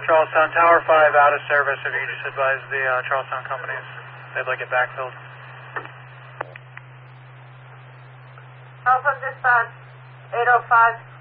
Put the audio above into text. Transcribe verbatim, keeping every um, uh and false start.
Charlestown, Tower five out of service. If you could just advise the uh, Charlestown companies, they'd like it backfilled. Alpha dispatch, eight oh five.